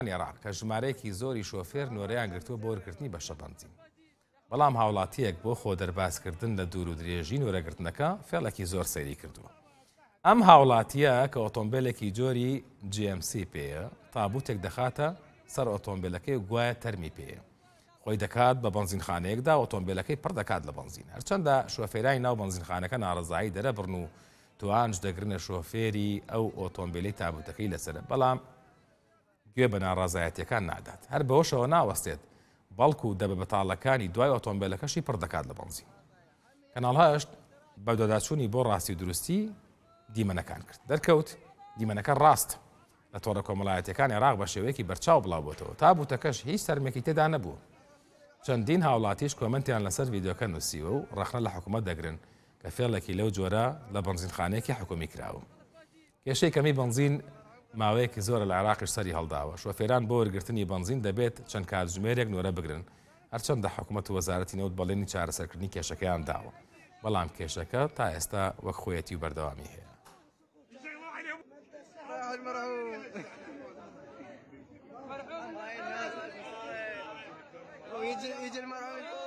عێراق کە ژمارەیەکی زۆری شۆفێر نۆرەیان گرتووە بۆ وەرگرتنی بەشە بەنزین. بەڵام هاوڵاتیەک بۆ خۆ دەرباسکردن لە دوور و درێژی نۆرەگرتنەکە فێڵێکی زۆر سەیری کردووە. ئەم هاوڵاتیە کە ئۆتۆمبیلێکی جۆری GMC پێیە تابوتێک دەخاتە سەر ئۆتۆمبیلەکەی گوایە تەرمی پێیە. خۆی دەکات بە بەنزینخانەیەکدا ئۆتۆمبیلەکەی پڕ دەکات لە بەنزین. هەرچەندە شۆفێرای ناو بەنزینخانەکە ناڕزایی دەرەبڕن و توانج دەگرنە شۆفێری ئەو ئۆتۆمبیلی تابوتەکەی لەسرە، بەڵام گوێ بە ناڕازایەتیەکان نادات. هەر بەوەشەوە ناوەستێت بەڵکو و دەبە بەتاڵەکانی دوای ئۆتۆمبیلەکەشی پڕ دەکات لە بەنزین. کەناڵ هەشت بە دۆداچوونی بۆ ڕاستی و دروستی دیمەنەکان کرد. دەرکەوت دیمەنەکە ڕاست لە تۆڕە کۆمەڵایەتیەکانی عێراق بە شێوەیەکی بەرچاو بڵاو بووتەوە. تابوتەکەش هیچ سەرمێکی تێدا نەبوو. چەندین هاوڵاتیش کۆمنتیان لەسەر ڤیدیۆکە نووسیوە و ڕەخنە لە حکوومەت دەگرن کە فێڵێکی لەو جۆرە لە بەنزینخانەیەکی حکومی کراوە. کێشەی کەمی بەنزین ماوەیەکی زۆرە لە عێراقیش سەری هەڵداوە. شۆفێران بۆ وەرگرتنی بەنزین دەبێت چەند کاتژمێرێک نۆرە بگرن، هەرچەندە حکوومەت و وەزارەتی نەوت بەڵێنی چارەسەرکردنی کێشەکەیان داوە، بەڵام کێشەکە تا ئێستا وەک خۆیەتی و بەردەوامی هەیە. يجي المرعون